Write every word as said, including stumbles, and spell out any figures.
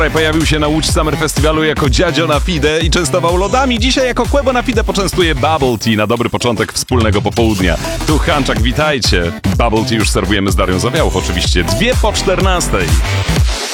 Pojawił się na Łódź Summer Festiwalu jako dziadzio na Fide i częstował lodami. Dzisiaj jako Quebo na Fide poczęstuje Bubble Tea na dobry początek wspólnego popołudnia. Tu Hanczak, witajcie. Bubble Tea już serwujemy z Darią Zawiałów oczywiście. Dwie po czternastej.